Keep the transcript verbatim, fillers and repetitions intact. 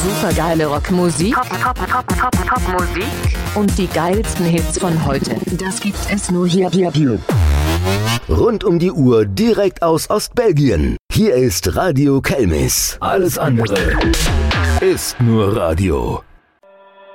Supergeile Rockmusik, Pop, Pop, Pop, Pop, Popmusik und die geilsten Hits von heute. Das gibt es nur hier, hier, hier. Rund um die Uhr direkt aus Ostbelgien. Hier ist Radio Kelmis. Alles andere ist nur Radio.